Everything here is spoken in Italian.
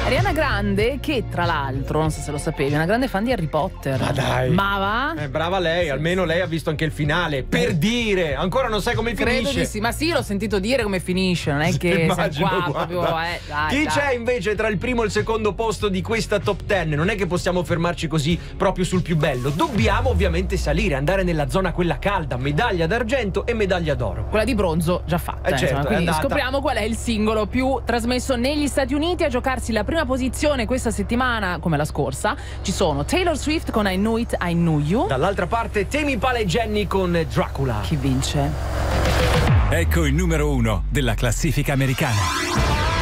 Ariana Grande, che tra l'altro, non so se lo sapevi, è una grande fan di Harry Potter. Ma dai. Ma va? Brava lei, sì, almeno lei ha visto anche il finale. Per dire, ancora non sai come Credo finisce. di sì, ma sì, l'ho sentito dire come finisce, non è che Immagino, qua guarda. proprio dai, Chi dai. c'è invece tra il primo e il secondo posto di questa top 10? Non è che possiamo fermarci così proprio sul più bello. Dobbiamo ovviamente salire, andare nella zona quella calda, medaglia d'argento e medaglia d'oro. Quella di bronzo già fatta, certo, insomma. Quindi è andata. scopriamo qual è il singolo più trasmesso negli Stati Uniti. A giocarsi la prima posizione questa settimana, come la scorsa, ci sono Taylor Swift con I Knew It, I Knew You. Dall'altra parte Tame Impala e Jenny con Dracula. Chi vince? Ecco il numero 1 della classifica americana.